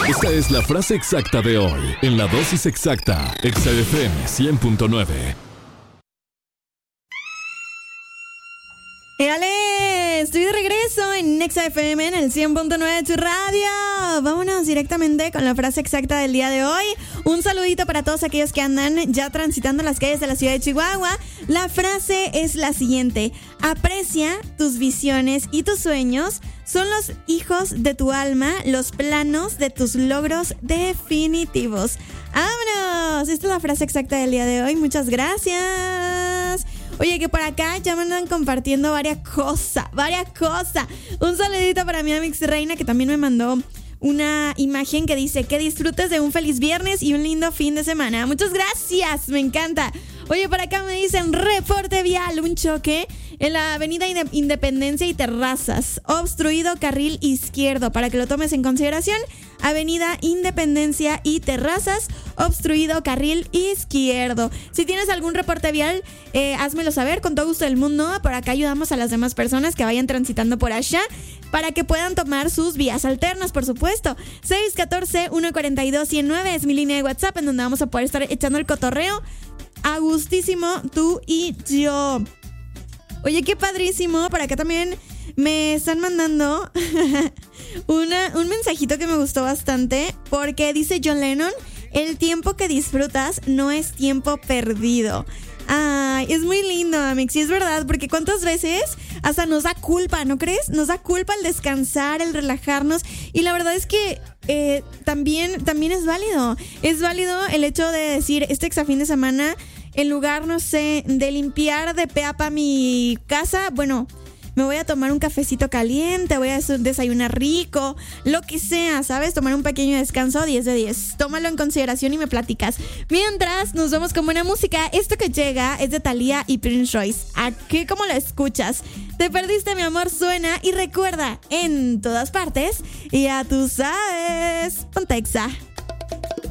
Esta es la frase exacta de hoy, en la dosis exacta, Exa FM 100.9. ¡Éale! Estoy de regreso en Exa FM en el 100.9 de tu radio. Vámonos directamente con la frase exacta del día de hoy. Un saludito para todos aquellos que andan ya transitando las calles de la ciudad de Chihuahua. La frase es la siguiente: aprecia tus visiones y tus sueños. Son los hijos de tu alma, los planos de tus logros definitivos. ¡Vámonos! Esta es la frase exacta del día de hoy. Muchas gracias. Oye, que por acá ya me andan compartiendo varias cosas. Un saludito para mi Amix Reina, que también me mandó una imagen que dice que disfrutes de un feliz viernes y un lindo fin de semana. Muchas gracias, me encanta. Oye, por acá me dicen reporte vial, un choque en la avenida Independencia y Terrazas, obstruido carril izquierdo, para que lo tomes en consideración. Avenida Independencia y Terrazas, obstruido carril izquierdo. Si tienes algún reporte vial, házmelo saber, con todo gusto del mundo. Por acá ayudamos a las demás personas que vayan transitando por allá para que puedan tomar sus vías alternas, por supuesto. 614-142-109 es mi línea de WhatsApp, en donde vamos a poder estar echando el cotorreo a gustísimo tú y yo. Oye, qué padrísimo. Por acá también me están mandando un mensajito que me gustó bastante, porque dice John Lennon: el tiempo que disfrutas no es tiempo perdido. Ay, es muy lindo, Amix, y es verdad, porque cuántas veces hasta nos da culpa, ¿no crees? Nos da culpa el descansar, el relajarnos, y la verdad es que también es válido. Es válido el hecho de decir, este exafín de semana, en lugar, no sé, de limpiar de pe a pa mi casa, bueno, me voy a tomar un cafecito caliente, voy a desayunar rico, lo que sea, ¿sabes? Tomar un pequeño descanso, 10 de 10. Tómalo en consideración y me platicas. Mientras, nos vamos con buena música. Esto que llega es de Thalía y Prince Royce. ¿A qué? ¿Cómo lo escuchas? Te perdiste, mi amor, suena. Y recuerda, en todas partes, ya tú sabes, ponte Exa.